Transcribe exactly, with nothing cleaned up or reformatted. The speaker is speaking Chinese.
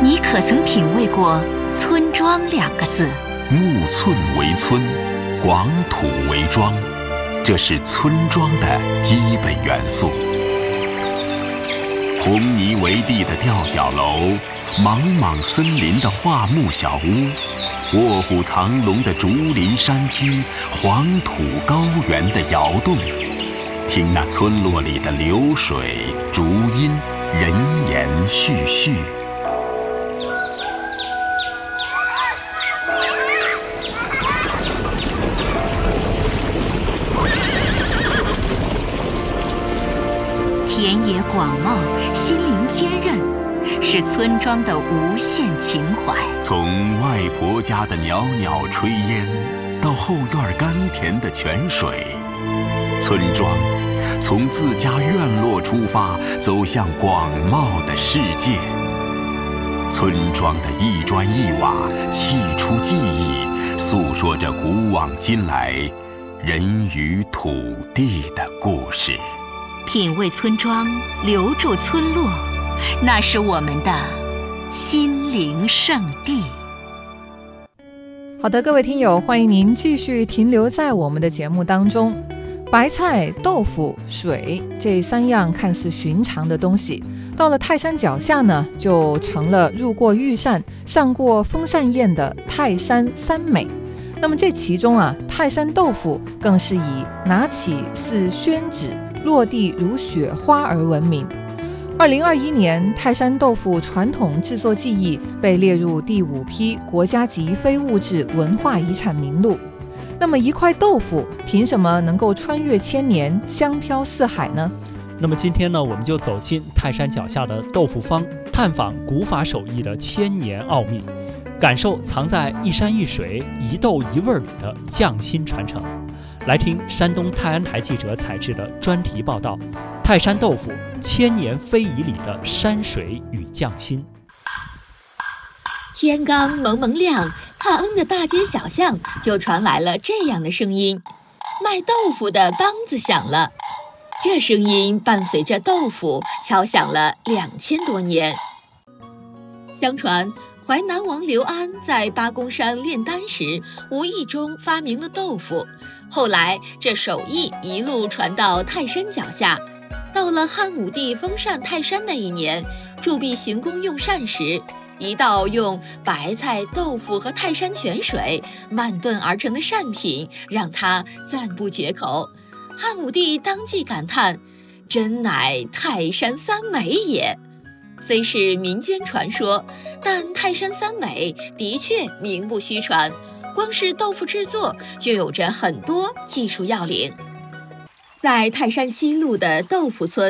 你可曾品味过村庄两个字？ 木寸为村，广土为庄，这是村庄的基本元素。红泥为地的吊脚楼，莽莽森林的桦木小屋，卧虎藏龙的竹林山居，黄土高原的窑洞，听那村落里的流水、竹音、人言絮絮。 田野广袤，心灵坚韧，是村庄的无限情怀。 从外婆家的袅袅炊烟，到后院甘甜的泉水，村庄从自家院落出发，走向广袤的世界。村庄的一砖一瓦，砌出记忆，诉说着古往今来人与土地的故事。 品味村庄，留住村落，那是我们的心灵圣地。 好的，各位听友，欢迎您继续停留在我们的节目当中。白菜、豆腐、水这三样看似寻常的东西，到了泰山脚下呢，就成了入过御膳、上过风扇宴的泰山三美。那么这其中啊，泰山豆腐更是以拿起似宣纸，落地如雪花而闻名。二零二一年，泰山豆腐传统制作技艺被列入第五批国家级非物质文化遗产名录。那么一块豆腐凭什么能够穿越千年，香飘四海呢？ 那么今天呢，我们就走进泰山脚下的豆腐坊，探访古法手艺的千年奥秘，感受藏在一山一水、一豆一味里的匠心传承。来听山东泰安台记者采制的专题报道：泰山豆腐千年非遗里的山水与匠心。 天刚蒙蒙亮，泰安的大街小巷就传来了这样的声音：卖豆腐的梆子响了。这声音伴随着豆腐敲响了两千多年。相传淮南王刘安在八公山炼丹时，无意中发明了豆腐。后来这手艺一路传到泰山脚下。到了汉武帝封禅泰山那一年，铸币行宫用膳时，一道用白菜、豆腐和泰山泉水慢炖而成的膳品，让他赞不绝口。汉武帝当即感叹：“真乃泰山三美也。”虽是民间传说，但泰山三美的确名不虚传。光是豆腐制作就有着很多技术要领。在泰山西路的豆腐村，